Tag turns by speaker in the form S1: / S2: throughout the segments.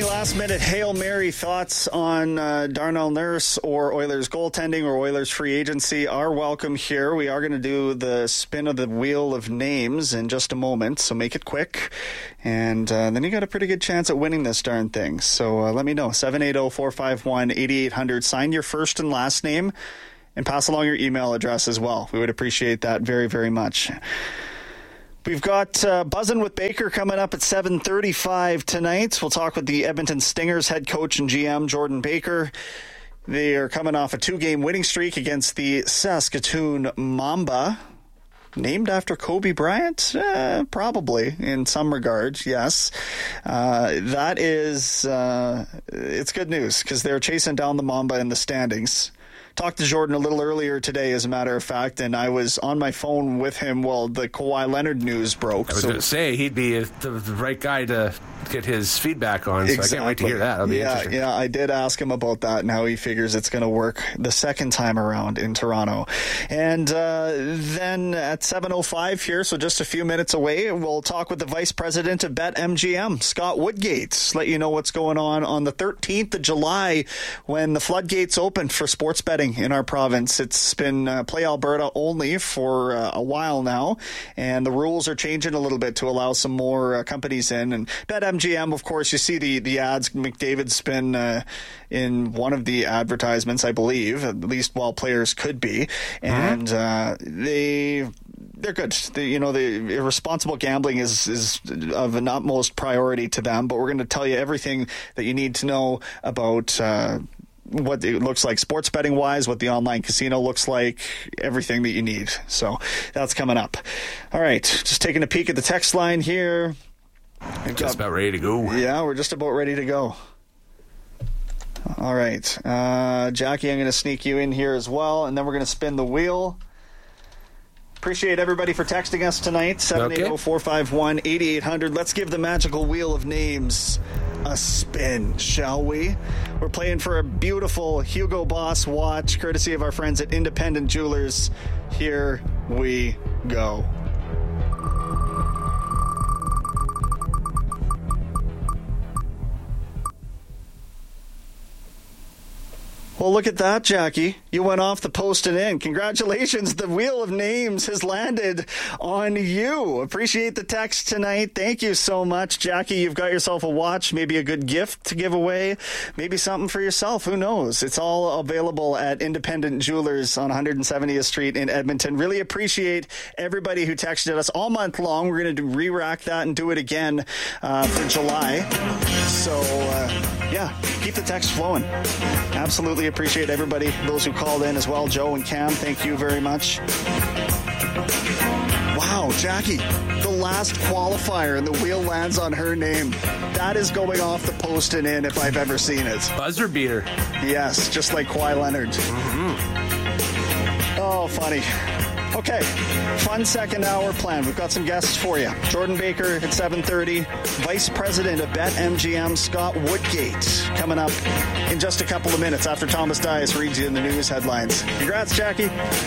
S1: Any last-minute Hail Mary thoughts on Darnell Nurse or Oilers goaltending or Oilers free agency are welcome here. We are going to do the spin of the wheel of names in just a moment, so make it quick. And then you got a pretty good chance at winning this darn thing. So let me know. 780-451-8800. Sign your first and last name and pass along your email address as well. We would appreciate that very, very much. We've got Buzzin' with Baker coming up at 7:35 tonight. We'll talk with the Edmonton Stingers head coach and GM, Jordan Baker. They are coming off a 2-game winning streak against the Saskatoon Mamba. Named after Kobe Bryant? Probably, in some regards, yes. That is, it's good news, because they're chasing down the Mamba in the standings. Talked to Jordan a little earlier today, as a matter of fact, and I was on my phone with him while the Kawhi Leonard news broke.
S2: I was going to say, he'd be the right guy to get his feedback on, so
S1: exactly.
S2: I can't wait to hear that. That'll be interesting.
S1: Yeah, I did ask him about that and how he figures it's going to work the second time around in Toronto. And then at 7:05 here, so just a few minutes away, we'll talk with the Vice President of BetMGM, Scott Woodgate. Let you know what's going on the 13th of July when the floodgates open for sports betting in our province. It's been Play Alberta only for a while now, and the rules are changing a little bit to allow some more companies in. And BetMGM, of course, you see the ads. McDavid's been in one of the advertisements, I believe, at least while players could be, and they're good. The irresponsible gambling is of an utmost priority to them, but we're going to tell you everything that you need to know about what it looks like sports betting wise, what the online casino looks like, everything that you need. So that's coming up. All right, just taking a peek at the text line here.
S2: Just about ready to go.
S1: Yeah, we're just about ready to go. All right, Jackie, I'm going to sneak you in here as well, and then we're going to spin the wheel. Appreciate everybody for texting us tonight. 780-451-8800. Let's give the magical wheel of names a spin, shall we? We're playing for a beautiful Hugo Boss watch, courtesy of our friends at Independent Jewelers. Here we go. Well, look at that, Jackie. You went off the post and in. Congratulations. The wheel of names has landed on you. Appreciate the text tonight. Thank you so much. Jackie, you've got yourself a watch, maybe a good gift to give away, maybe something for yourself. Who knows? It's all available at Independent Jewelers on 170th Street in Edmonton. Really appreciate everybody who texted us all month long. We're going to re-rack that and do it again for July. So, yeah, keep the text flowing. Absolutely appreciate everybody, those who called in as well. Joe and Cam, thank you very much. Wow, Jackie, the last qualifier and the wheel lands on her name. That is going off the post and in if I've ever seen it.
S2: Buzzer beater.
S1: Yes, just like Kawhi Leonard. Mm-hmm. Oh, funny. Okay, fun second hour plan. We've got some guests for you. Jordan Baker at 7:30. Vice President of BetMGM, Scott Woodgate, coming up in just a couple of minutes after Thomas Dias reads you in the news headlines. Congrats, Jackie.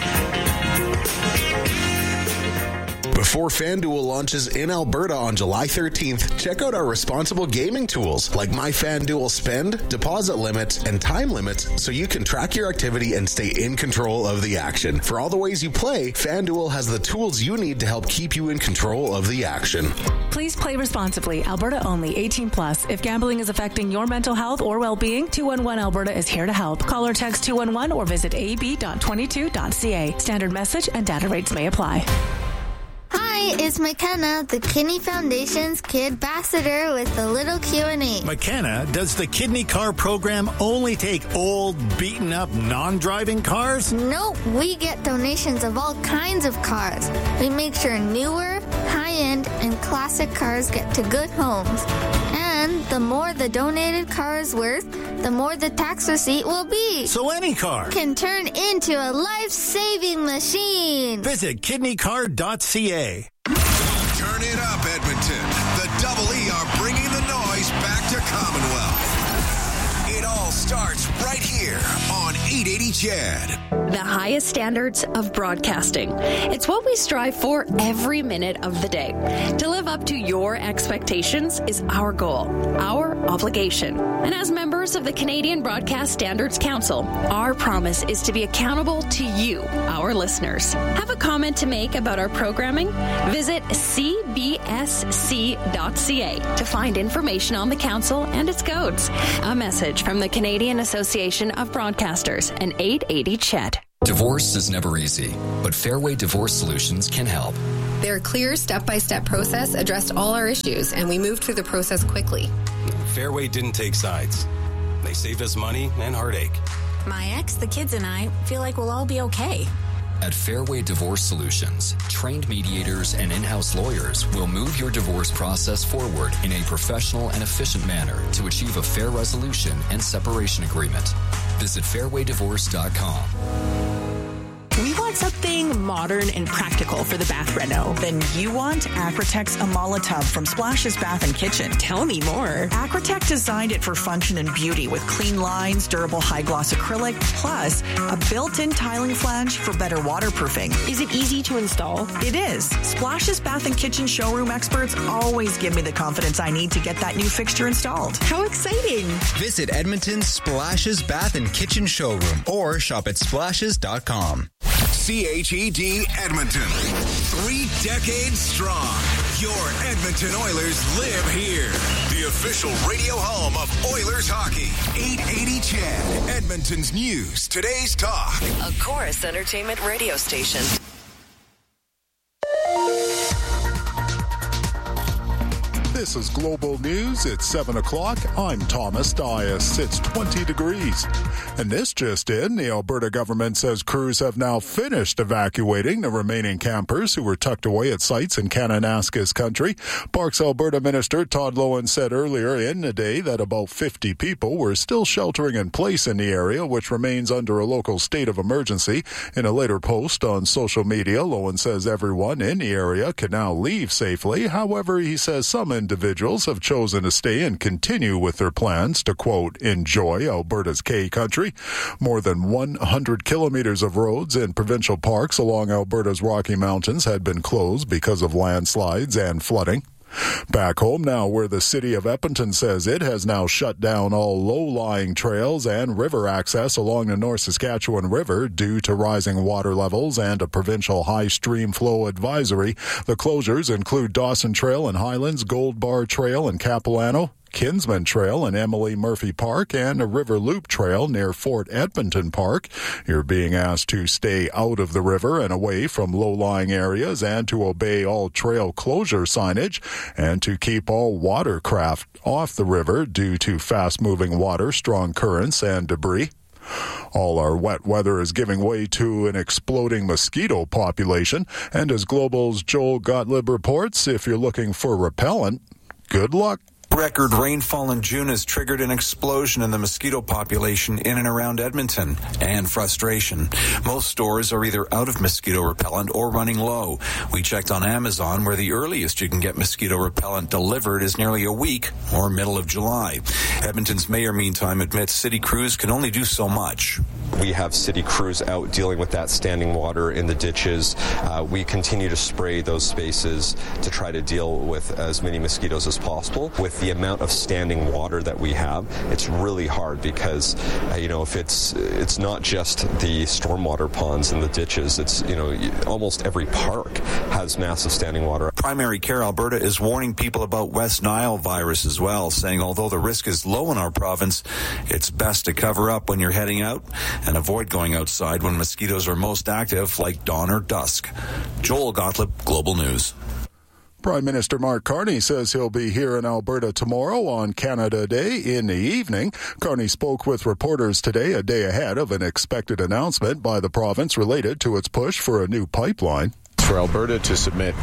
S3: Before FanDuel launches in Alberta on July 13th, check out our responsible gaming tools like My FanDuel Spend, deposit limits, and time limits so you can track your activity and stay in control of the action. For all the ways you play, FanDuel has the tools you need to help keep you in control of the action.
S4: Please play responsibly. Alberta only. 18+. If gambling is affecting your mental health or well-being, 211 Alberta is here to help. Call or text 211 or visit ab.22.ca. Standard message and data rates may apply.
S5: Hi, it's McKenna, the Kidney Foundation's Kid Ambassador with a little Q&A.
S6: McKenna, does the Kidney Car program only take old, beaten-up, non-driving cars?
S5: Nope, we get donations of all kinds of cars. We make sure newer, high-end, and classic cars get to good homes. And the more the donated car is worth, the more the tax receipt will be.
S6: So any car
S5: can turn into a life-saving machine.
S6: Visit kidneycar.ca.
S7: Turn it up, Edmonton. The Double E are bringing the noise back to Commonwealth. It all starts right here on 880 CHED.
S8: the highest standards of broadcasting. It's what we strive for every minute of the day. To live up to your expectations is our goal, our obligation. And as members of the Canadian Broadcast Standards Council, our promise is to be accountable to you, our listeners. Have a comment to make about our programming? Visit cbsc.ca to find information on the council and its codes. A message from the Canadian Association of Broadcasters and 880 CHED.
S9: Divorce is never easy, but Fairway Divorce Solutions can help.
S10: Their clear step-by-step process addressed all our issues, and we moved through the process quickly.
S11: Fairway didn't take sides. They saved us money and heartache.
S12: My ex, the kids, and I feel like we'll all be okay.
S9: At Fairway Divorce Solutions, trained mediators and in-house lawyers will move your divorce process forward in a professional and efficient manner to achieve a fair resolution and separation agreement. Visit fairwaydivorce.com.
S13: We want something modern and practical for the bath reno. Then you want Acrotex Amala Tub from Splashes Bath and Kitchen. Tell me more. Acrotech designed it for function and beauty with clean lines, durable high-gloss acrylic, plus a built-in tiling flange for better waterproofing.
S12: Is it easy to install?
S13: It is. Splashes Bath and Kitchen showroom experts always give me the confidence I need to get that new fixture installed.
S12: How exciting!
S14: Visit Edmonton's Splashes Bath and Kitchen showroom or shop at splashes.com.
S7: CHED Edmonton. 3 decades strong. Your Edmonton Oilers live here. The official radio home of Oilers hockey. 880 CHED. Edmonton's news. Today's talk.
S15: A Chorus Entertainment radio station.
S16: This is Global News. It's 7 o'clock. I'm Thomas Dias. It's 20 degrees. And this just in, the Alberta government says crews have now finished evacuating the remaining campers who were tucked away at sites in Kananaskis country. Parks Alberta Minister Todd Loewen said earlier in the day that about 50 people were still sheltering in place in the area, which remains under a local state of emergency. In a later post on social media, Loewen says everyone in the area can now leave safely. However, he says some individuals have chosen to stay and continue with their plans to, quote, enjoy Alberta's K country. More than 100 kilometers of roads in provincial parks along Alberta's Rocky Mountains had been closed because of landslides and flooding. Back home now, where the city of Edmonton says it has now shut down all low-lying trails and river access along the North Saskatchewan River due to rising water levels and a provincial high stream flow advisory. The closures include Dawson Trail in Highlands, Gold Bar Trail in Capilano, Kinsman Trail in Emily Murphy Park, and a River Loop Trail near Fort Edmonton Park. You're being asked to stay out of the river and away from low-lying areas and to obey all trail closure signage and to keep all watercraft off the river due to fast-moving water, strong currents, and debris. All our wet weather is giving way to an exploding mosquito population, and as Global's Joel Gottlieb reports, if you're looking for repellent, good luck.
S17: Record rainfall in June has triggered an explosion in the mosquito population in and around Edmonton and frustration. Most stores are either out of mosquito repellent or running low. We checked on Amazon, where the earliest you can get mosquito repellent delivered is nearly a week or middle of July. Edmonton's mayor, meantime, admits city crews can only do so much.
S18: We have city crews out dealing with that standing water in the ditches. We continue to spray those spaces to try to deal with as many mosquitoes as possible. With the amount of standing water that we have, it's really hard because, if it's not just the stormwater ponds and the ditches, it's, almost every park has massive standing water.
S17: Primary Care Alberta is warning people about West Nile virus as well, saying although the risk is low in our province, it's best to cover up when you're heading out and avoid going outside when mosquitoes are most active, like dawn or dusk. Joel Gottlieb, Global News.
S16: Prime Minister Mark Carney says he'll be here in Alberta tomorrow on Canada Day in the evening. Carney spoke with reporters today, a day ahead of an expected announcement by the province related to its push for a new pipeline.
S19: For Alberta to submit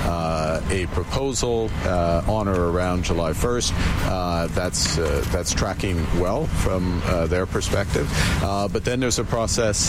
S19: a proposal on or around July 1st, that's tracking well from their perspective. But then there's a process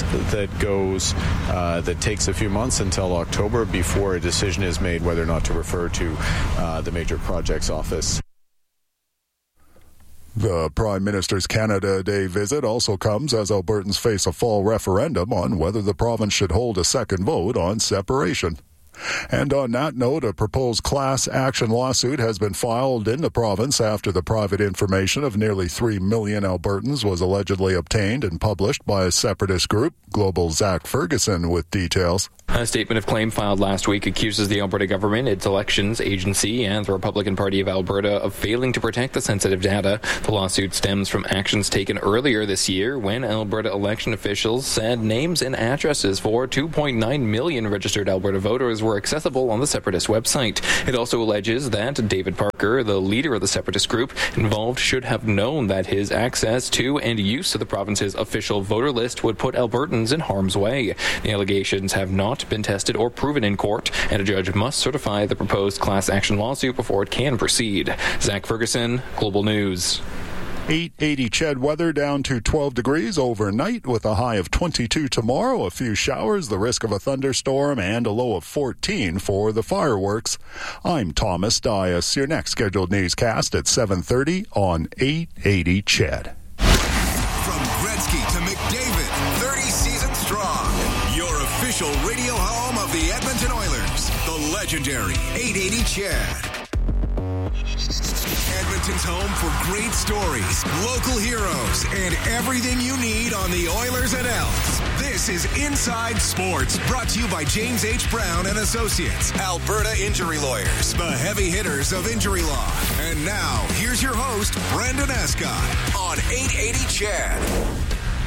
S19: that takes a few months until October before a decision is made whether or not to refer to the Major Projects Office.
S16: The Prime Minister's Canada Day visit also comes as Albertans face a fall referendum on whether the province should hold a second vote on separation. And on that note, a proposed class action lawsuit has been filed in the province after the private information of nearly 3 million Albertans was allegedly obtained and published by a separatist group. Global's Zach Ferguson with details.
S20: A statement of claim filed last week accuses the Alberta government, its elections agency, and the Republican Party of Alberta of failing to protect the sensitive data. The lawsuit stems from actions taken earlier this year when Alberta election officials said names and addresses for 2.9 million registered Alberta voters were accessible on the separatist website. It also alleges that David Parker, the leader of the separatist group involved, should have known that his access to and use of the province's official voter list would put Albertans in harm's way. The allegations have not been tested or proven in court, and a judge must certify the proposed class action lawsuit before it can proceed. Zach Ferguson, Global News.
S16: 880 Ched weather down to 12 degrees overnight with a high of 22 tomorrow. A few showers, the risk of a thunderstorm, and a low of 14 for the fireworks. I'm Thomas Dias. Your next scheduled newscast at 7:30 on 880 Ched.
S7: From Gretzky to McDavid, 30 seasons strong. Your official radio home of the Edmonton Oilers, the legendary 880 Ched. Edmonton's home for great stories, local heroes, and everything you need on the Oilers and Elks. This is Inside Sports, brought to you by James H. Brown and Associates, Alberta Injury Lawyers, the heavy hitters of injury law. And now, here's your host, Brendan Escott, on 880 Ched.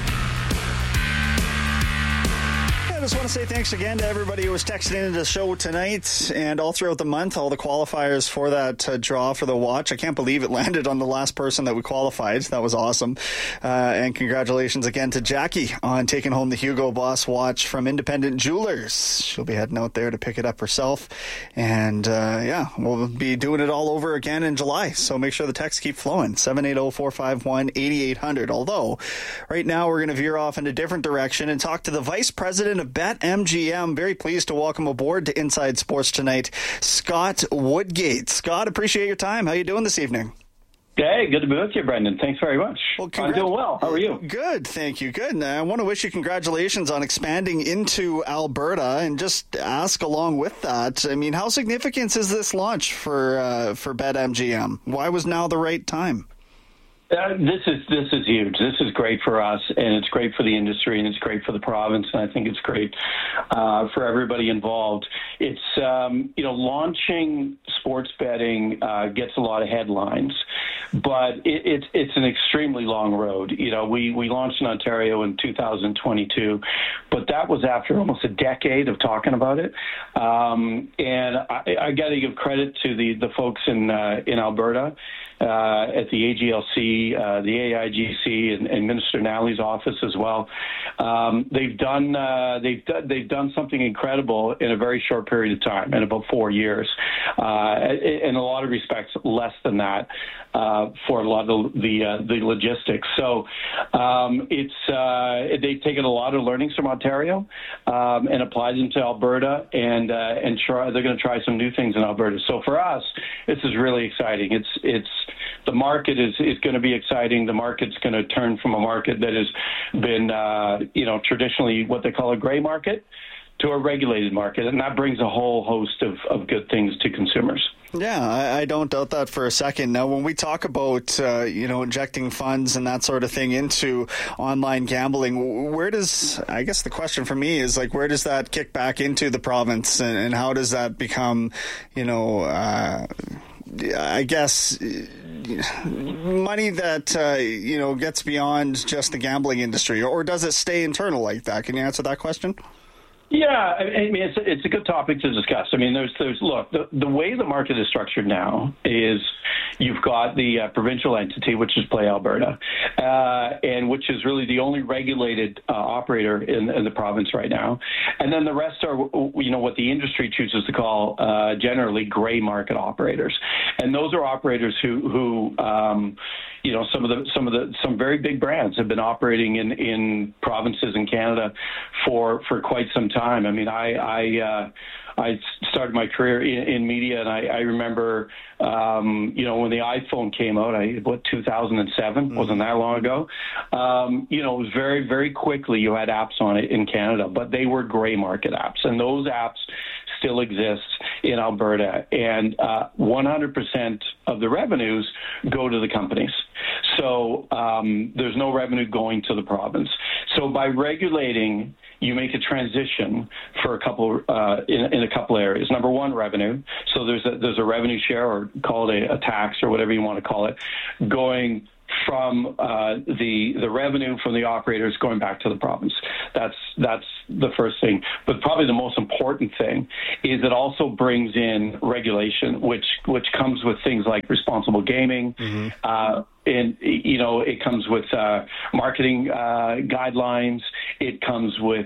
S1: I just want to say thanks again to everybody who was texting into the show tonight and all throughout the month, all the qualifiers for that draw for the watch. I can't believe it landed on the last person that we qualified. That was awesome. And congratulations again to Jackie on taking home the Hugo Boss watch from Independent Jewelers. She'll be heading out there to pick it up herself. And we'll be doing it all over again in July. So make sure the texts keep flowing. 780-451-8800. Although right now we're going to veer off in a different direction and talk to the Vice President of BetMGM. Very pleased to welcome aboard to Inside Sports tonight, Scott Woodgate. Scott, appreciate your time. How you doing this evening?
S21: Hey, good to be with you, Brendan. Thanks very much. Well, I'm doing well. How are you?
S1: Good, thank you. Good. And I want to wish you congratulations on expanding into Alberta, and just ask along with that, I mean, how significant is this launch for BetMGM? Why was now the right time?
S21: This is huge. This is great for us, and it's great for the industry, and it's great for the province, and I think it's great for everybody involved. It's launching sports betting gets a lot of headlines, but it's an extremely long road. You know, we launched in Ontario in 2022, but that was after almost a decade of talking about it. And I got to give credit to the folks in Alberta. At the AGLC, the AIGC, and Minister Nally's office as well. They've done something incredible in a very short period of time, in about 4 years. In a lot of respects, less than that for a lot of the logistics. So they've taken a lot of learnings from Ontario and applied them to Alberta, and they're going to try some new things in Alberta. So for us, this is really exciting. It's the market is going to be exciting. The market's going to turn from a market that has been, traditionally what they call a gray market to a regulated market, and that brings a whole host of good things to consumers.
S1: Yeah, I don't doubt that for a second. Now, when we talk about, injecting funds and that sort of thing into online gambling, where does, I guess the question for me is, like, where does that kick back into the province, and how does that become, I guess, money that, gets beyond just the gambling industry, or does it stay internal like that? Can you answer that question?
S21: Yeah, I mean, it's a good topic to discuss. I mean, look, the way the market is structured now is you've got the provincial entity, which is Play Alberta, and which is really the only regulated operator in the province right now. And then the rest are, what the industry chooses to call generally gray market operators. And those are operators who some very big brands have been operating in provinces in Canada for quite some time. I mean, I started my career in media, and I remember, when the iPhone came out, 2007, wasn't that long ago. It was very, very quickly you had apps on it in Canada, but they were gray market apps, and those apps still exist in Alberta, and 100% of the revenues go to the companies. So there's no revenue going to the province. So by regulating, you make a transition for a couple in a couple areas. Number one, revenue. So there's a revenue share, or call it a tax, or whatever you want to call it, going from the revenue from the operators going back to the province. That's the first thing. But probably the most important thing is it also brings in regulation, which comes with things like responsible gaming. And, it comes with marketing guidelines. It comes with,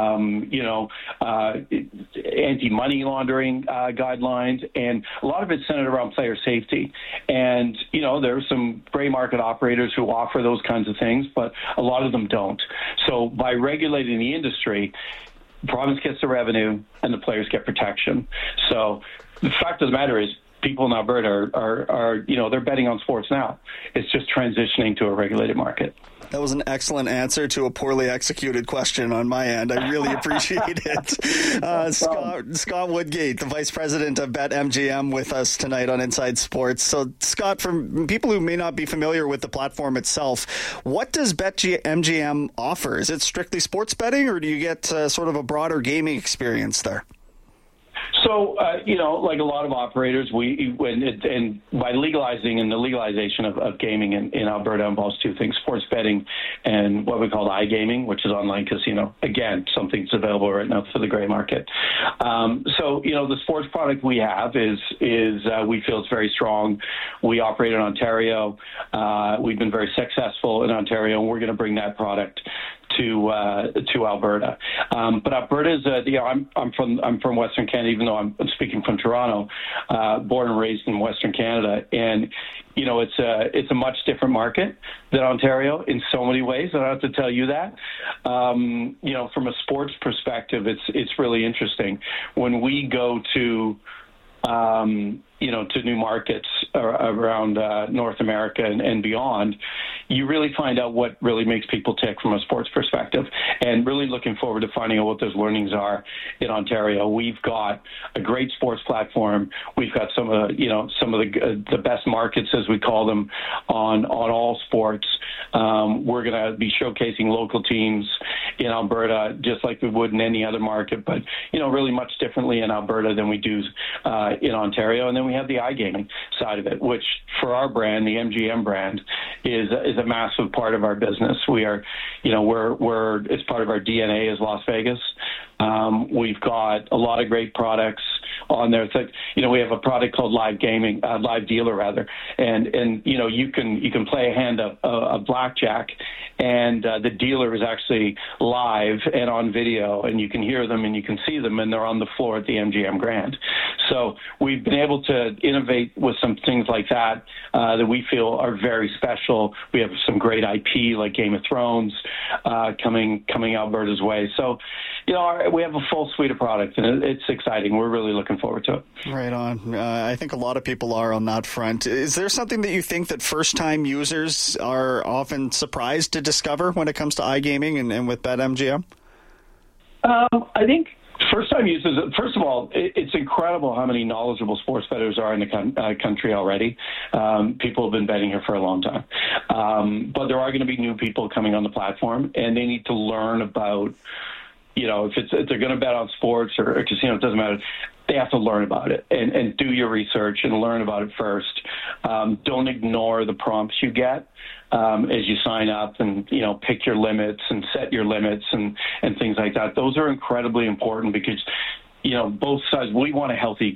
S21: anti-money laundering guidelines. And a lot of it's centered around player safety. And, there are some gray market operators who offer those kinds of things, but a lot of them don't. So by regulating the industry, the province gets the revenue and the players get protection. So the fact of the matter is, people in Alberta are they're betting on sports now. It's just transitioning to a regulated market.
S1: That was an excellent answer to a poorly executed question on my end. I really appreciate it. Scott Woodgate, the Vice President of BetMGM, with us tonight on Inside Sports. So, Scott, for people who may not be familiar with the platform itself, what does BetMGM offer? Is it strictly sports betting, or do you get sort of a broader gaming experience there?
S21: So, like a lot of operators, and by legalizing, and the legalization of gaming in Alberta involves two things: sports betting and what we call iGaming, which is online casino. Again, something that's available right now for the gray market. The sports product we have is we feel it's very strong. We operate in Ontario. We've been very successful in Ontario, and we're going to bring that product to Alberta. But Alberta is I'm from Western Canada, even though I'm speaking from Toronto, born and raised in Western Canada, and it's a much different market than Ontario in so many ways. I don't have to tell you that. From a sports perspective, it's really interesting when we go to to new markets around North America and beyond, you really find out what really makes people tick from a sports perspective, and really looking forward to finding out what those learnings are in Ontario. We've got a great sports platform. We've got some of the best markets, as we call them, on all sports. We're going to be showcasing local teams in Alberta just like we would in any other market, but really much differently in Alberta than we do in Ontario. And then we have the iGaming side of it, which for our brand, the MGM brand, is a massive part of our business. We are, it's part of our DNA is Las Vegas. We've got a lot of great products on there. It's like, we have a product called Live Dealer rather, and you can play a hand of blackjack, and the dealer is actually live and on video, and you can hear them and you can see them, and they're on the floor at the MGM Grand. So we've been able to innovate with some things like that that we feel are very special. We have some great IP like Game of Thrones coming Alberta's way. So, we have a full suite of products, and it's exciting. We're really looking forward to it.
S1: Right on. I think a lot of people are on that front. Is there something that you think that first-time users are often surprised to discover when it comes to iGaming and with BetMGM?
S21: I think first-time users, first of all, it's incredible how many knowledgeable sports bettors are in the country already. People have been betting here for a long time. But there are going to be new people coming on the platform, and they need to learn about, if they're going to bet on sports or a casino, it doesn't matter. They have to learn about it and do your research and learn about it first. Don't ignore the prompts you get as you sign up, and pick your limits and set your limits and things like that. Those are incredibly important because both sides, we want a healthy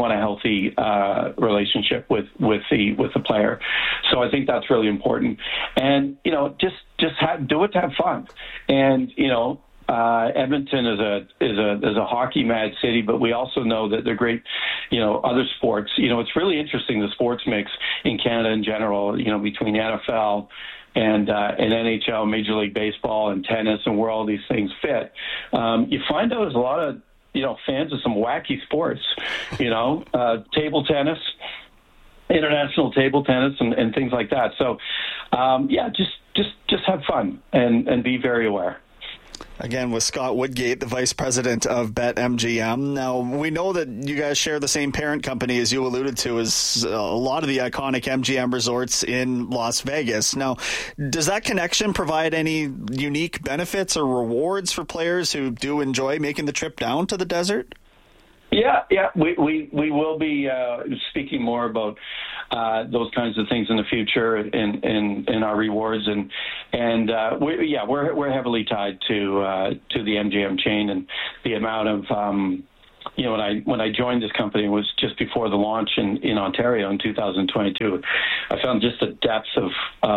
S21: relationship with the player. So I think that's really important. And do it to have fun. And Edmonton is a hockey mad city, but we also know that they're great, other sports. It's really interesting, the sports mix in Canada in general, between the NFL and NHL, Major League Baseball and tennis and where all these things fit. You find out there's a lot of, fans of some wacky sports, table tennis, international table tennis and things like that. So, just have fun and be very aware.
S1: Again, with Scott Woodgate, the vice president of BetMGM. Now, we know that you guys share the same parent company, as you alluded to, as a lot of the iconic MGM resorts in Las Vegas. Now, does that connection provide any unique benefits or rewards for players who do enjoy making the trip down to the desert?
S21: Yeah, we will be speaking more about those kinds of things in the future in our rewards, and we're heavily tied to the MGM chain, and the amount of when I joined this company, it was just before the launch in Ontario in 2022. I found just the depths of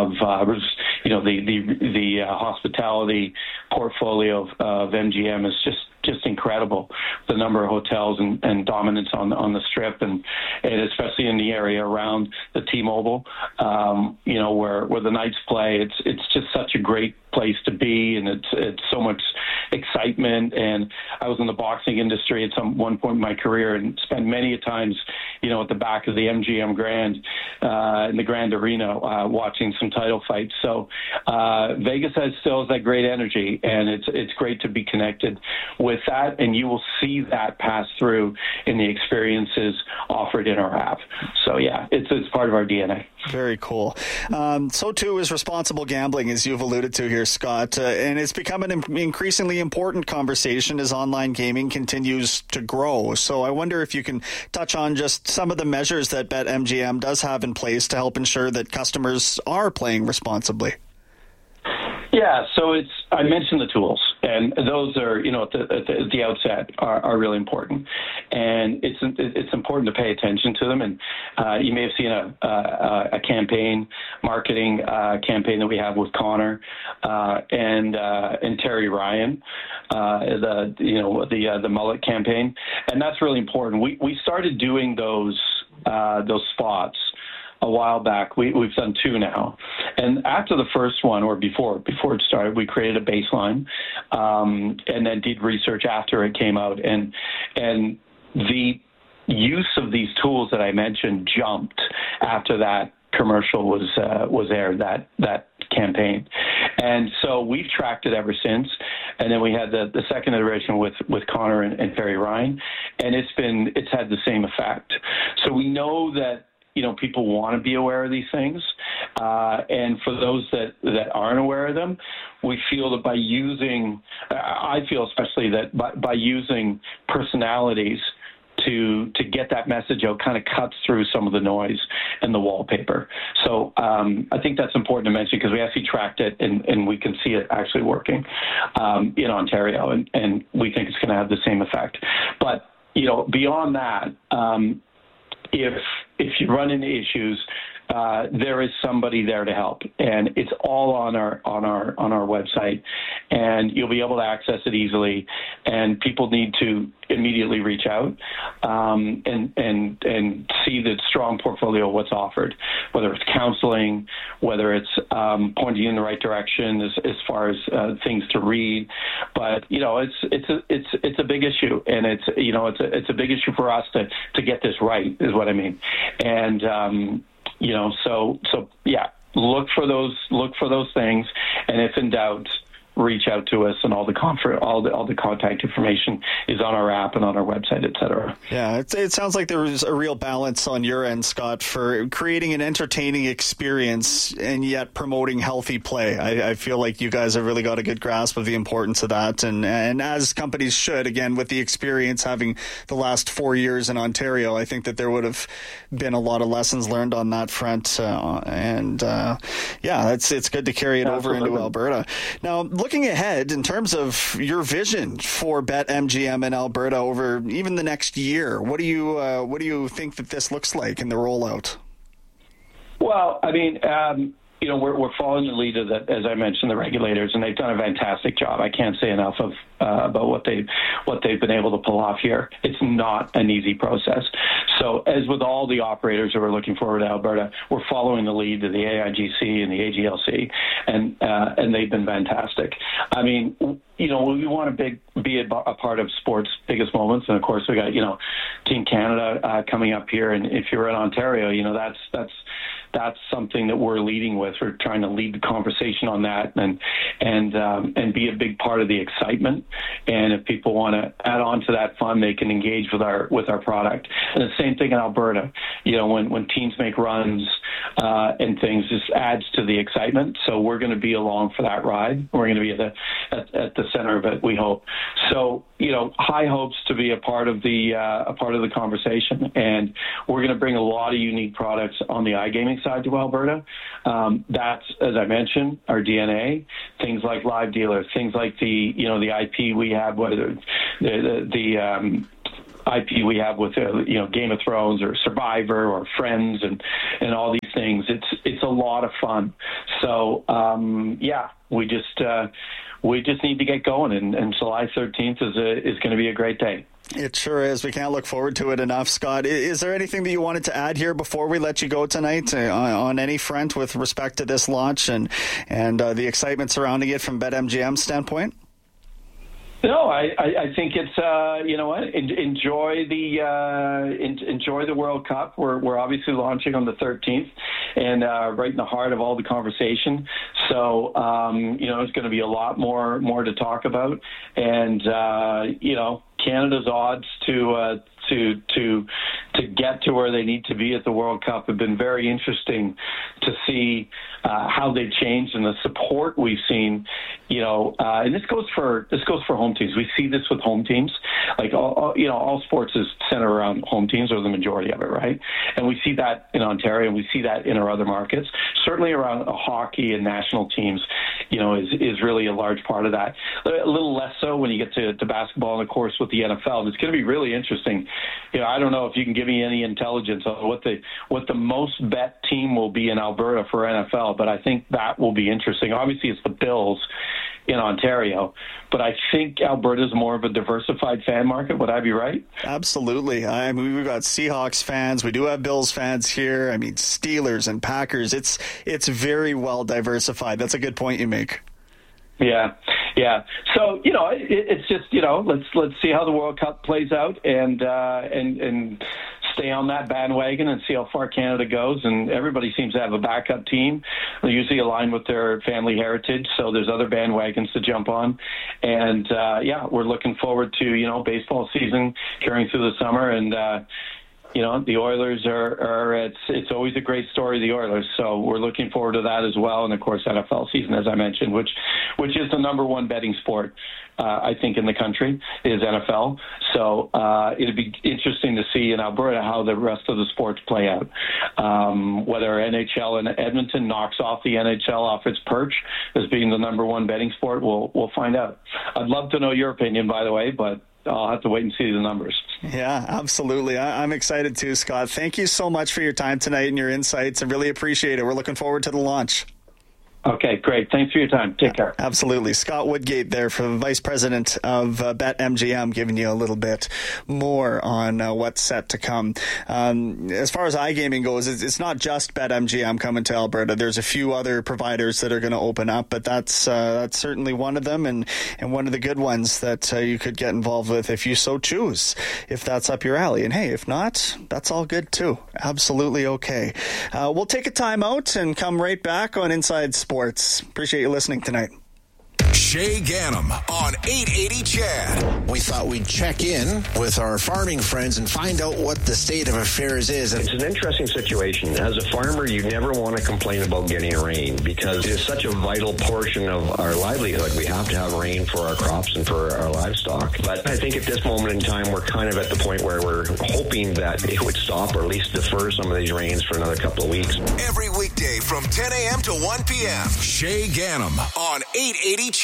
S21: the hospitality portfolio of MGM is just incredible. The number of hotels and dominance on the Strip, and especially in the area around the T-Mobile, where the Knights play. It's just such a great place to be, and it's so much excitement. And I was in the boxing industry at one point in my career, and spent many times, at the back of the MGM Grand in the Grand Arena watching some title fights. So Vegas still has that great energy, and it's great to be connected with that, and you will see that pass through in the experiences offered in our app. So yeah, it's part of our DNA.
S1: Very cool. So too is responsible gambling, as you've alluded to here, Scott, and it's become an increasingly important conversation as online gaming continues to grow. So I wonder if you can touch on just some of the measures that BetMGM does have in place to help ensure that customers are playing responsibly.
S21: Yeah, so I mentioned the tools, and those are, at the outset are really important, and it's important to pay attention to them. And you may have seen a marketing campaign that we have with Connor and Terry Ryan, the mullet campaign, and that's really important. We started doing those spots a while back. We've done two now. And after the first one, or before it started, we created a baseline and then did research after it came out. And the use of these tools that I mentioned jumped after that commercial was aired, that campaign. And so we've tracked it ever since. And then we had the second iteration with Connor and Terry Ryan, and it's had the same effect. So we know that people want to be aware of these things. And for those that aren't aware of them, we feel that I feel especially that by using personalities to get that message out, kind of cuts through some of the noise and the wallpaper. So I think that's important to mention, because we actually tracked it and we can see it actually working in Ontario, and we think it's going to have the same effect. But beyond that, if you run into issues, there is somebody there to help, and it's all on our website, and you'll be able to access it easily. And people need to immediately reach out and see the strong portfolio of what's offered, whether it's counseling, whether it's pointing in the right direction as far as things to read. But it's a big issue, and it's a big issue for us to get this right, is what I mean. And so yeah, look for those things, and if in doubt, reach out to us, and all the contact information is on our app and on our website, etc.
S1: Yeah, it sounds like there was a real balance on your end, Scott, for creating an entertaining experience and yet promoting healthy play. I feel like you guys have really got a good grasp of the importance of that, and as companies should. Again, with the experience having the last 4 years in Ontario, I think that there would have been a lot of lessons learned on that front, it's good to carry it over into Alberta. Now, looking ahead in terms of your vision for BetMGM in Alberta over even the next year, what do you think that this looks like in the rollout?
S21: Well, I mean, we're following the lead of as I mentioned, the regulators, and they've done a fantastic job. I can't say enough of about what they've been able to pull off here. It's not an easy process. So as with all the operators who are looking forward to Alberta, we're following the lead of the AIGC and the AGLC, and they've been fantastic. I mean, we want to be a part of sports' biggest moments, and of course we got Team Canada coming up here, and if you're in Ontario, that's something that we're leading with. We're trying to lead the conversation on that and be a big part of the excitement. And if people want to add on to that fun, they can engage with our product. And the same thing in Alberta. When teams make runs and things, just adds to the excitement. So we're going to be along for that ride. We're going to be at the center of it, we hope. So high hopes to be a part of the conversation, and we're going to bring a lot of unique products on the iGaming side to Alberta. That's, as I mentioned, our DNA. Things like Live Dealer, things like the IP we have, whether the IP we have with Game of Thrones or Survivor or Friends and all these things. It's a lot of fun. So we just need to get going, and July 13th is going to be a great day.
S1: It sure is. We can't look forward to it enough, Scott. Is there anything that you wanted to add here before we let you go tonight on any front with respect to this launch and the excitement surrounding it from BetMGM's standpoint?
S21: No, I think it's enjoy the World Cup. We're obviously launching on the 13th, and right in the heart of all the conversation. So there's going to be a lot more to talk about, and Canada's odds to get to where they need to be at the World Cup have been very interesting to see how they've changed and the support we've seen. And this goes for home teams. We see this with home teams. Like all sports is centered around home teams, or the majority of it, right? And we see that in Ontario, and we see that in our other markets. Certainly around hockey and national teams, is really a large part of that. A little less so when you get to basketball and, of course, with the NFL. And it's going to be really interesting. I don't know if you can give me any intelligence on what the most bet team will be in Alberta for NFL, but I think that will be interesting. Obviously, it's the Bills in Ontario, but I think Alberta is more of a diversified fan market. Would I be right?
S1: Absolutely. I mean, we've got Seahawks fans. We do have Bills fans here. I mean, Steelers and Packers. It's very well diversified. That's a good point you make.
S21: Yeah. So it's just let's see how the World Cup plays out and stay on that bandwagon and see how far Canada goes. And everybody seems to have a backup team. They usually align with their family heritage, so there's other bandwagons to jump on. And we're looking forward to baseball season carrying through the summer, and the Oilers it's always a great story, the Oilers. So we're looking forward to that as well. And of course, NFL season, as I mentioned, which is the number one betting sport, I think, in the country, is NFL. So it'd be interesting to see in Alberta how the rest of the sports play out. Whether NHL in Edmonton knocks off the NHL off its perch as being the number one betting sport, we'll find out. I'd love to know your opinion, by the way, but I'll have to wait and see the numbers.
S1: Yeah, absolutely. I'm excited too, Scott. Thank you so much for your time tonight and your insights. I really appreciate it. We're looking forward to the launch.
S21: Okay, great. Thanks for your time. Take care.
S1: Absolutely. Scott Woodgate there, from Vice President of BetMGM, giving you a little bit more on what's set to come. As far as iGaming goes, it's not just BetMGM coming to Alberta. There's a few other providers that are going to open up, but that's certainly one of them, and one of the good ones that you could get involved with if you so choose, if that's up your alley. And hey, if not, that's all good too. Absolutely okay. We'll take a time out and come right back on Inside Sports. Appreciate you listening tonight.
S7: Shay Ganem on 880 CHED.
S2: We thought we'd check in with our farming friends and find out what the state of affairs is.
S22: It's an interesting situation. As a farmer, you never want to complain about getting rain because it is such a vital portion of our livelihood. We have to have rain for our crops and for our livestock. But I think at this moment in time, we're kind of at the point where we're hoping that it would stop or at least defer some of these rains for another couple of weeks.
S7: Every weekday from 10 a.m. to 1 p.m. Shay Ganem on 880 CHED.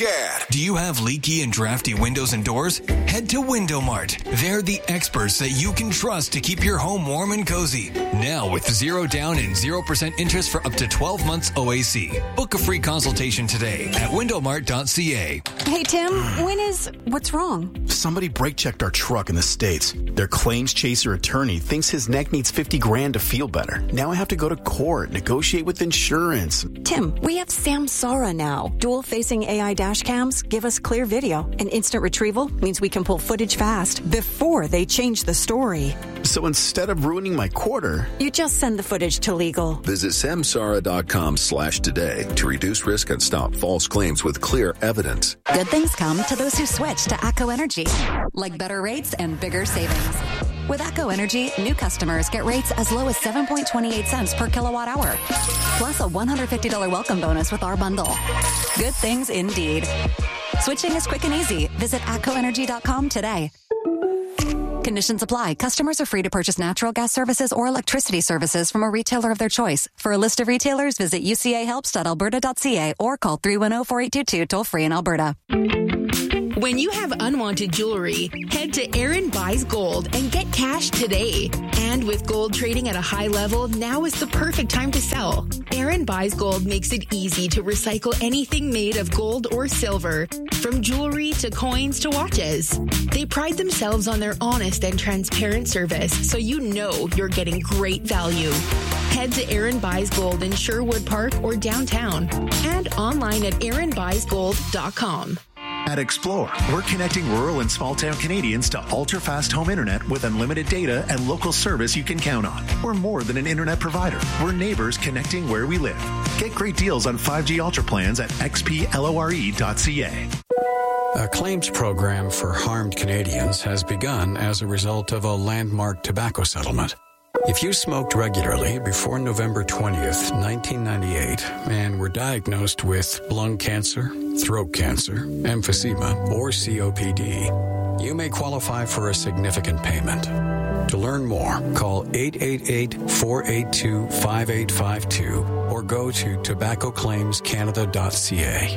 S7: Chad.
S3: Do you have leaky and drafty windows and doors? Head to Window Mart. They're the experts that you can trust to keep your home warm and cozy. Now with 0 down and 0% interest for up to 12 months OAC. Book a free consultation today at windowmart.ca.
S4: Hey, Tim, what's wrong?
S23: Somebody brake checked our truck in the States. Their claims chaser attorney thinks his neck needs $50,000 to feel better. Now I have to go to court, negotiate with insurance.
S4: Tim, we have Samsara now. Dual-facing AI dash cams give us clear video, and instant retrieval means we can pull footage fast before they change the story.
S23: So instead of ruining my quarter,
S4: you just send the footage to legal.
S24: Visit samsara.com/today to reduce risk and stop false claims with clear evidence.
S25: Good things come to those who switch to ACO Energy, like better rates and bigger savings. With ACO Energy, new customers get rates as low as 7.28 cents per kilowatt hour, plus a $150 welcome bonus with our bundle. Good things indeed. Switching is quick and easy. Visit ACOenergy.com today. Conditions apply. Customers are free to purchase natural gas services or electricity services from a retailer of their choice. For a list of retailers, visit ucahelps.alberta.ca or call 310-4822 toll-free in Alberta.
S26: When you have unwanted jewelry, head to Aaron Buys Gold and get cash today. And with gold trading at a high level, now is the perfect time to sell. Aaron Buys Gold makes it easy to recycle anything made of gold or silver, from jewelry to coins to watches. They pride themselves on their honest and transparent service, so you know you're getting great value. Head to Aaron Buys Gold in Sherwood Park or downtown, and online at aaronbuysgold.com.
S27: At Explore, we're connecting rural and small-town Canadians to ultra-fast home internet with unlimited data and local service you can count on. We're more than an internet provider. We're neighbors connecting where we live. Get great deals on 5G Ultra plans at xplore.ca.
S28: A claims program for harmed Canadians has begun as a result of a landmark tobacco settlement. If you smoked regularly before November 20th, 1998, and were diagnosed with lung cancer, throat cancer, emphysema, or COPD, you may qualify for a significant payment. To learn more, call 888-482-5852 or go to tobaccoclaimscanada.ca.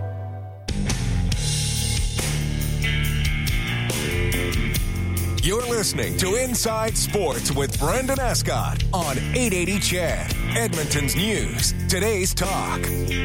S7: You're listening to Inside Sports with Brendan Escott on 880 Chad, Edmonton's news, today's talk.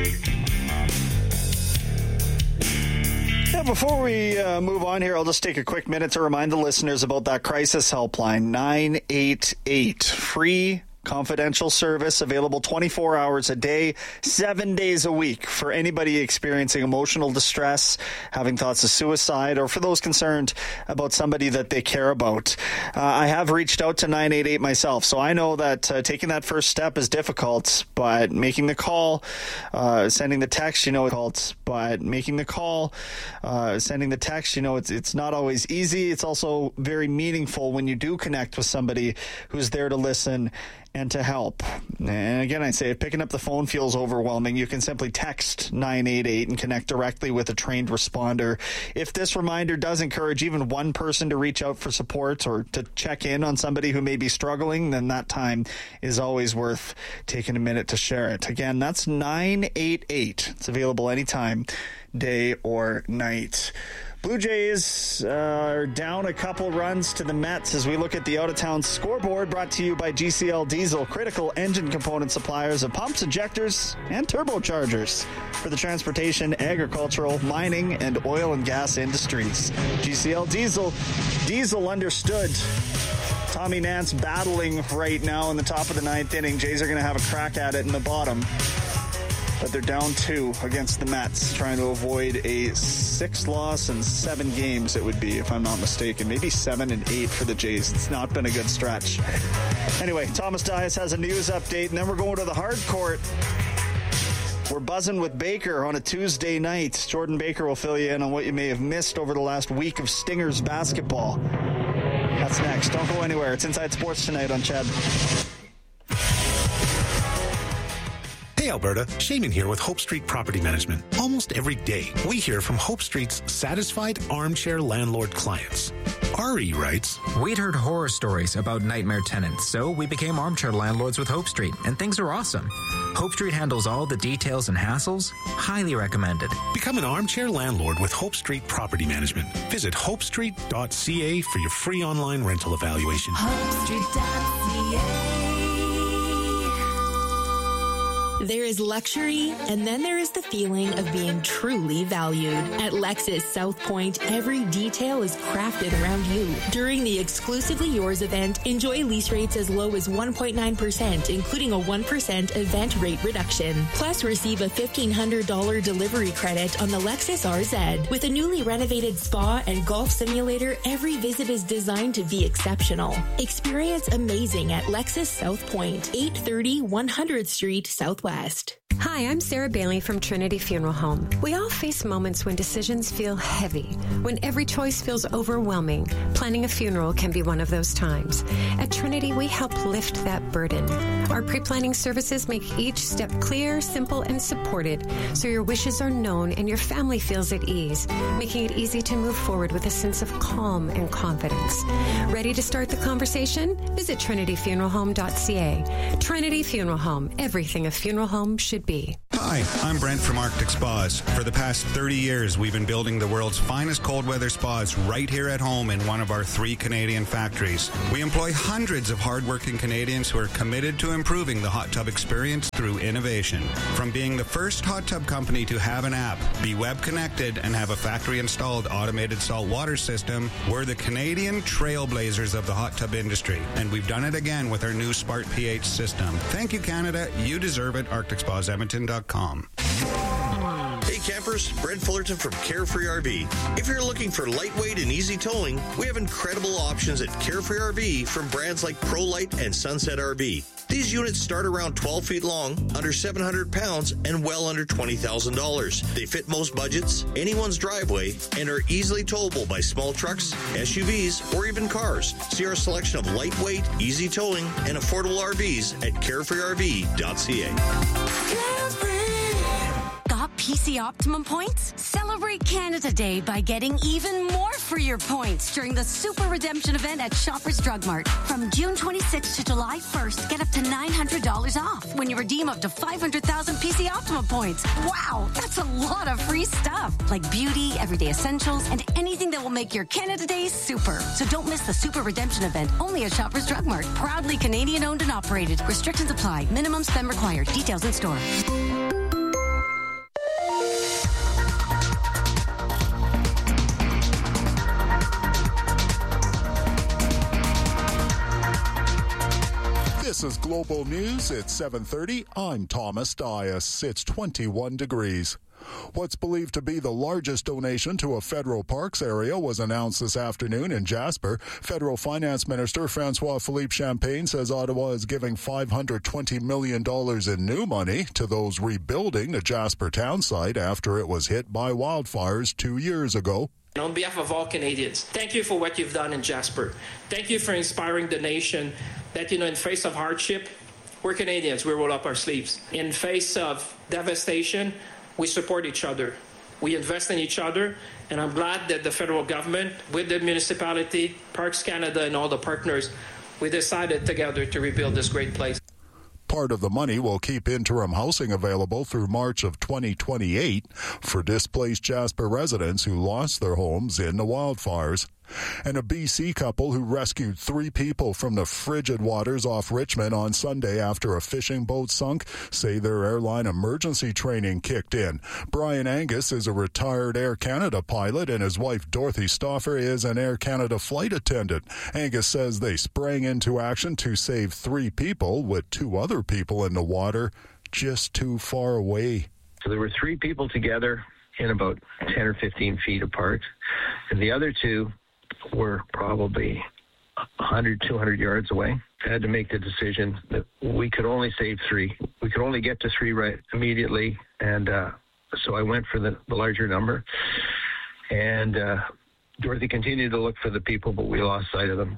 S1: Yeah, before we move on here, I'll just take a quick minute to remind the listeners about that crisis helpline, 988, free confidential service available 24 hours a day, 7 days a week for anybody experiencing emotional distress, having thoughts of suicide, or for those concerned about somebody that they care about. I have reached out to 988 myself, so I know that taking that first step is difficult, but making the call, sending the text, it's difficult, but making the call, sending the text, it's not always easy. It's also very meaningful when you do connect with somebody who's there to listen and to help. And again, I say if picking up the phone feels overwhelming, you can simply text 988 and connect directly with a trained responder. If this reminder does encourage even one person to reach out for support or to check in on somebody who may be struggling, then that time is always worth taking a minute to share it. Again, that's 988. It's available anytime, day or night. Blue Jays are down a couple runs to the Mets as we look at the out-of-town scoreboard, brought to you by GCL Diesel, critical engine component suppliers of pumps, injectors, and turbochargers for the transportation, agricultural, mining, and oil and gas industries. GCL Diesel, diesel understood. Tommy Nance battling right now in the top of the ninth inning. Jays are going to have a crack at it in the bottom. But they're down 2 against the Mets, trying to avoid a 6 loss in 7 games, it would be, if I'm not mistaken. Maybe 7 and 8 for the Jays. It's not been a good stretch. Anyway, Thomas Dias has a news update, and then we're going to the hard court. We're buzzing with Baker on a Tuesday night. Jordan Baker will fill you in on what you may have missed over the last week of Stingers basketball. That's next. Don't go anywhere. It's Inside Sports tonight on Chad.
S29: Hey Alberta, Shaman here with Hope Street Property Management. Almost every day, we hear from Hope Street's satisfied armchair landlord clients.
S5: Ari writes,
S6: We'd heard horror stories about nightmare tenants, so we became armchair landlords with Hope Street, and things are awesome. Hope Street handles all the details and hassles. Highly recommended.
S5: Become an armchair landlord with Hope Street Property Management. Visit hopestreet.ca for your free online rental evaluation.
S26: HopeStreet.ca. There is luxury, and then there is the feeling of being truly valued. At Lexus South Point, every detail is crafted around you. During the Exclusively Yours event, enjoy lease rates as low as 1.9%, including a 1% event rate reduction. Plus, receive a $1,500 delivery credit on the Lexus RZ. With a newly renovated spa and golf simulator, every visit is designed to be exceptional. Experience amazing at Lexus South Point, 830 100th Street Southwest.
S8: Hi, I'm Sarah Bailey from Trinity Funeral Home. We all face moments when decisions feel heavy, when every choice feels overwhelming. Planning a funeral can be one of those times. At Trinity, we help lift that burden. Our pre-planning services make each step clear, simple, and supported, so your wishes are known and your family feels at ease, making it easy to move forward with a sense of calm and confidence. Ready to start the conversation? Visit trinityfuneralhome.ca. Trinity Funeral Home, everything a funeral home should be.
S9: Hi, I'm Brent from Arctic Spas. For the past 30 years, we've been building the world's finest cold weather spas right here at home in one of our 3 Canadian factories. We employ hundreds of hardworking Canadians who are committed to improving the hot tub experience through innovation. From being the first hot tub company to have an app, be web connected, and have a factory-installed automated salt water system, we're the Canadian trailblazers of the hot tub industry. And we've done it again with our new Smart pH system. Thank you, Canada. You deserve it. ArcticSpasEdmonton.com.
S10: Hey campers, Brent Fullerton from Carefree RV. If you're looking for lightweight and easy towing, we have incredible options at Carefree RV from brands like ProLite and Sunset RV. These units start around 12 feet long, under 700 pounds, and well under $20,000. They fit most budgets, anyone's driveway, and are easily towable by small trucks, SUVs, or even cars. See our selection of lightweight, easy towing, and affordable RVs at carefreerv.ca.
S11: Got PC Optimum points? Celebrate Canada Day by getting even more for your points during the Super Redemption event at Shoppers Drug Mart. From June 26th to July 1st, get up to $900 off when you redeem up to 500,000 PC Optimum points. Wow, that's a lot of free stuff, like beauty, everyday essentials, and anything that will make your Canada Day super. So don't miss the Super Redemption event, only at Shoppers Drug Mart. Proudly Canadian owned and operated. Restrictions apply. Minimum spend required. Details in store.
S16: This is Global News at 7:30. I'm Thomas Dias. It's 21 degrees. What's believed to be the largest donation to a federal parks area was announced this afternoon in Jasper. Federal Finance Minister François-Philippe Champagne says Ottawa is giving $520 million in new money to those rebuilding the Jasper town site after it was hit by wildfires 2 years ago.
S12: And on behalf of all Canadians, thank you for what you've done in Jasper. Thank you for inspiring the nation that, in face of hardship, we're Canadians, we roll up our sleeves. In face of devastation, we support each other. We invest in each other, and I'm glad that the federal government, with the municipality, Parks Canada, and all the partners, we decided together to rebuild this great place.
S16: Part of the money will keep interim housing available through March of 2028 for displaced Jasper residents who lost their homes in the wildfires. And a BC couple who rescued 3 people from the frigid waters off Richmond on Sunday after a fishing boat sunk say their airline emergency training kicked in. Brian Angus is a retired Air Canada pilot and his wife Dorothy Stauffer is an Air Canada flight attendant. Angus says they sprang into action to save 3 people with 2 other people in the water just too far away.
S22: So there were 3 people together in about 10 or 15 feet apart, and the other 2 were probably 100, 200 yards away. I had to make the decision that we could only save 3. We could only get to 3 right immediately, and so I went for the larger number. And Dorothy continued to look for the people, but we lost sight of them.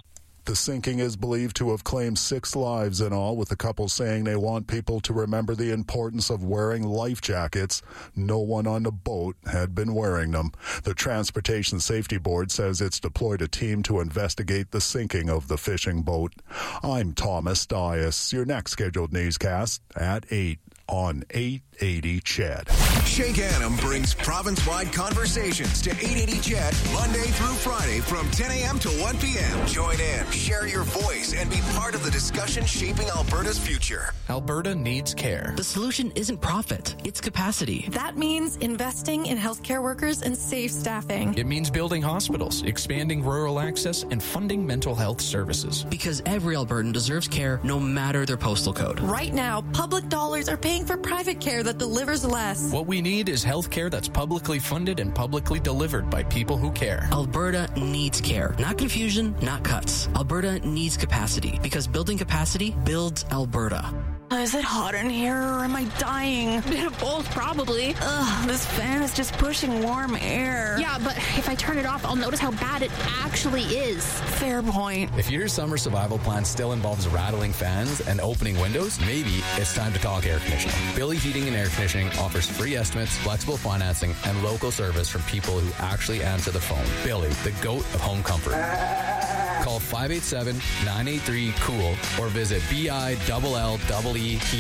S16: The sinking is believed to have claimed 6 lives in all, with the couple saying they want people to remember the importance of wearing life jackets. No one on the boat had been wearing them. The Transportation Safety Board says it's deployed a team to investigate the sinking of the fishing boat. I'm Thomas Dias. Your next scheduled newscast at 8 on 880 CHED.
S7: Shake Adam brings province-wide conversations to 880 CHED Monday through Friday from 10 a.m. to 1 p.m. Join in, share your voice, and be part of the discussion shaping Alberta's future.
S2: Alberta needs care.
S13: The solution isn't profit, it's capacity.
S14: That means investing in healthcare workers and safe staffing.
S2: It means building hospitals, expanding rural access, and funding mental health services.
S13: Because every Albertan deserves care no matter their postal code.
S14: Right now, public dollars are paying for private care that delivers less.
S2: What we need is health care that's publicly funded and publicly delivered by people who care.
S13: Alberta needs care. Not confusion, not cuts. Alberta needs capacity, because building capacity builds Alberta.
S14: Is it hot in here or am I dying?
S15: A bit of both, probably.
S14: Ugh, this fan is just pushing warm air.
S15: Yeah, but if I turn it off, I'll notice how bad it actually is.
S14: Fair point.
S17: If your summer survival plan still involves rattling fans and opening windows, maybe it's time to talk air conditioning. Billy Heating and Air Conditioning offers free estimates, flexible financing, and local service from people who actually answer the phone. Billy, the GOAT of home comfort. Call 587-983-COOL or visit BILLEE